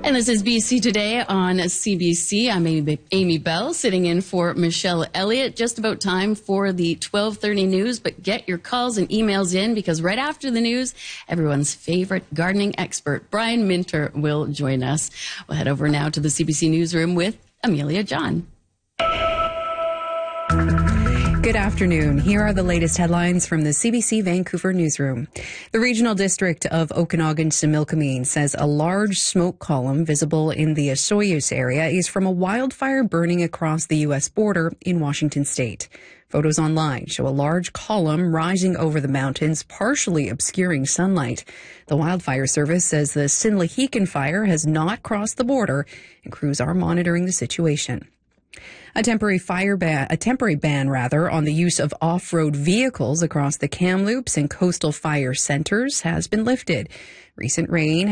And this is BC Today on CBC. I'm Amy Bell, sitting in for Michelle Elliott. Just about time for the 12:30 news, but get your calls and emails in because right after the news, everyone's favorite gardening expert, Brian Minter, will join us. We'll head over now to the CBC newsroom with Amelia John. Good afternoon. Here are the latest headlines from the CBC Vancouver newsroom. The Regional District of Okanagan-Similkameen says a large smoke column visible in the Osoyoos area is from a wildfire burning across the U.S. border in Washington state. Photos online show a large column rising over the mountains, partially obscuring sunlight. The Wildfire Service says the Sinlahikan fire has not crossed the border, and crews are monitoring the situation. A temporary ban on the use of off-road vehicles across the Kamloops and coastal fire centers has been lifted. Recent rain